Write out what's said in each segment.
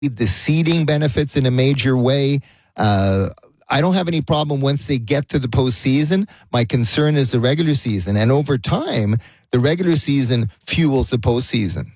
the seeding benefits in a major way. I don't have any problem once they get to the postseason. My concern is the regular season. And over time, the regular season fuels the postseason.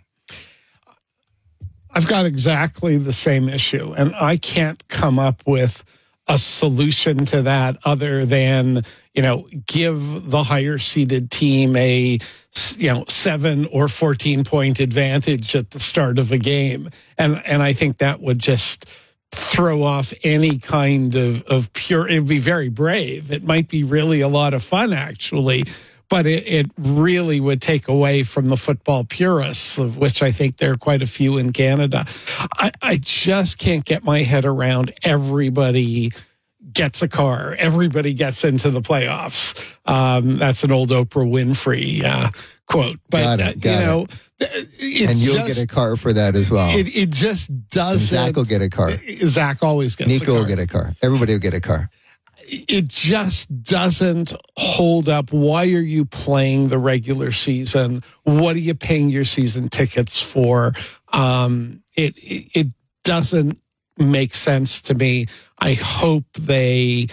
I've got exactly the same issue, and I can't come up with a solution to that other than, give the higher seeded team a, 7 or 14 point advantage at the start of a game. And I think that would just throw off any kind of pure, it would be very brave. It might be really a lot of fun, actually, but it really would take away from the football purists, of which I think there are quite a few in Canada. I just can't get my head around everybody gets a car. Everybody gets into the playoffs. That's an old Oprah Winfrey quote. But, Got it. And you'll get a car for that as well. It just doesn't. And Zach will get a car. Zach always gets a car. Nico will get a car. Everybody will get a car. It just doesn't hold up. Why are you playing the regular season? What are you paying your season tickets for? It doesn't make sense to me. I hope they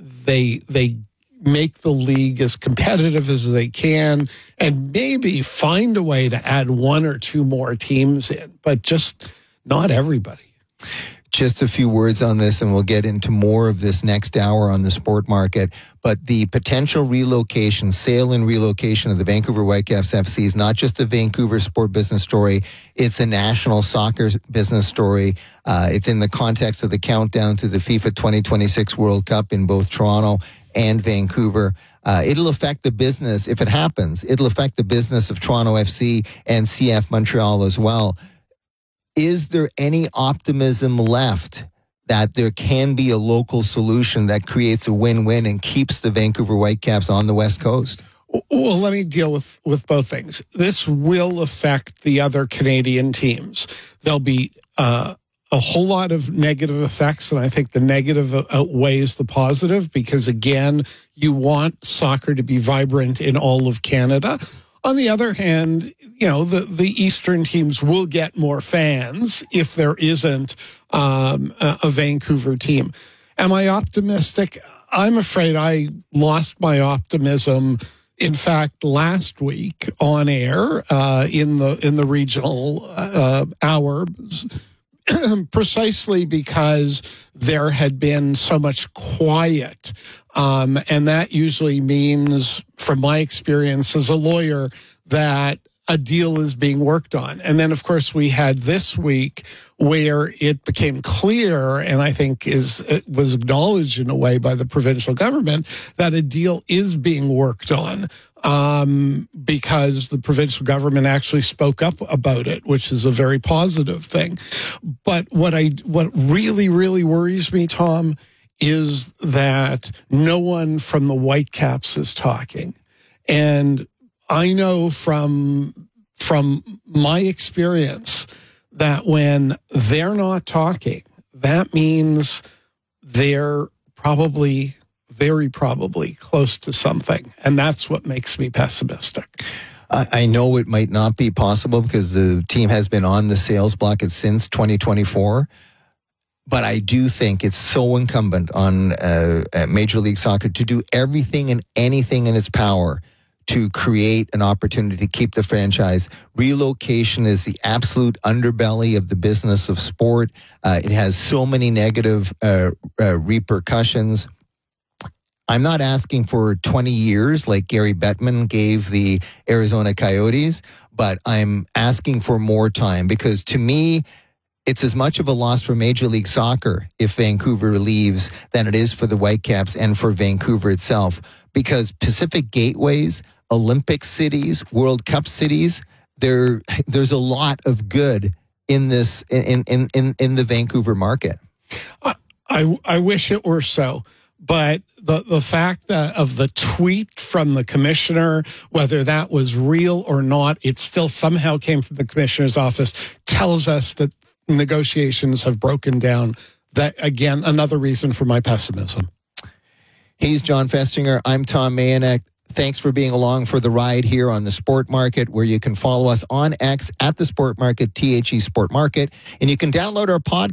make the league as competitive as they can and maybe find a way to add 1 or 2 more teams in, but just not everybody. Just a few words on this, and we'll get into more of this next hour on the sport market. But the potential relocation, sale and relocation of the Vancouver Whitecaps FC is not just a Vancouver sport business story. It's a national soccer business story. It's in the context of the countdown to the FIFA 2026 World Cup in both Toronto and Vancouver. It'll affect the business, if it happens, it'll affect the business of Toronto FC and CF Montreal as well. Is there any optimism left that there can be a local solution that creates a win-win and keeps the Vancouver Whitecaps on the West Coast? Well, let me deal with both things. This will affect the other Canadian teams. There'll be a whole lot of negative effects, and I think the negative outweighs the positive because, again, you want soccer to be vibrant in all of Canada. On the other hand, the Eastern teams will get more fans if there isn't a Vancouver team. Am I optimistic? I'm afraid I lost my optimism. In fact, last week on air in the regional hour, precisely because there had been so much quiet. And that usually means, from my experience as a lawyer, that a deal is being worked on. And then, of course, we had this week where it became clear, and I think was acknowledged in a way by the provincial government, that a deal is being worked on because the provincial government actually spoke up about it, which is a very positive thing. But what really, really worries me, Tom, is that no one from the Whitecaps is talking. And I know from my experience that when they're not talking, that means they're probably, very probably close to something. And that's what makes me pessimistic. I know it might not be possible because the team has been on the sales block since 2024. But I do think it's so incumbent on Major League Soccer to do everything and anything in its power to create an opportunity to keep the franchise. Relocation is the absolute underbelly of the business of sport. It has so many negative repercussions. I'm not asking for 20 years like Gary Bettman gave the Arizona Coyotes, but I'm asking for more time because to me, it's as much of a loss for Major League Soccer if Vancouver leaves than it is for the Whitecaps and for Vancouver itself. Because Pacific Gateways, Olympic cities, World Cup cities, there's a lot of good in this in the Vancouver market. I wish it were so. But the fact that of the tweet from the commissioner, whether that was real or not, it still somehow came from the commissioner's office, tells us that negotiations have broken down. That, again, another reason for my pessimism. He's John Festinger. I'm Tom Mayanek. Thanks for being along for the ride here on the Sport Market, where you can follow us on X at the Sport Market, THE Sport Market, and you can download our podcast